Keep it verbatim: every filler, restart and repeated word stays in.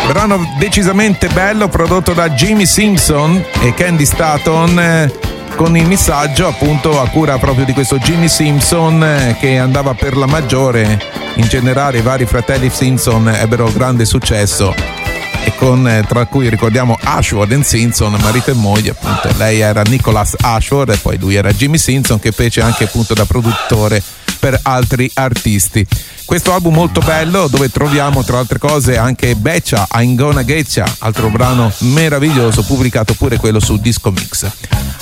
Brano decisamente bello, prodotto da Jimmy Simpson e Candy Staton, eh, con il missaggio appunto a cura proprio di questo Jimmy Simpson, eh, che andava per la maggiore. In generale i vari fratelli Simpson ebbero grande successo, e con eh, tra cui ricordiamo Ashford e Simpson, marito e moglie appunto. Lei era Nicholas Ashford e poi lui era Jimmy Simpson, che fece anche appunto da produttore per altri artisti. Questo album molto bello, dove troviamo tra altre cose anche Betcha, I'm Gonna Getcha, altro brano meraviglioso, pubblicato pure quello su Disco Mix.